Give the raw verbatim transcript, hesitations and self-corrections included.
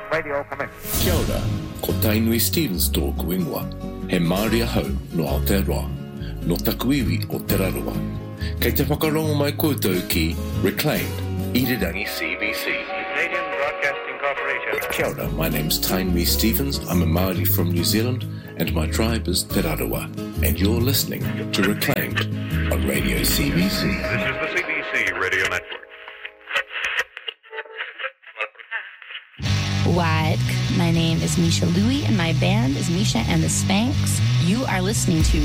Radio commence. Kia ora, ko Tainui Stevens tōku ingoa. He Māori ahau no Aotearoa, no taku iwi o Te Raroa. Kei te whakarongo mai koutou ki Reclaimed, Irirangi C B C. Canadian Broadcasting Corporation. Kia ora, my name's Tainui Stevens. I'm a Māori from New Zealand, and my tribe is Te Raroa. And you're listening to Reclaimed on Radio C B C. This is the C B C Radio Network. Wide. My name is Misha Louie, and my band is Misha and the Spanks. You are listening to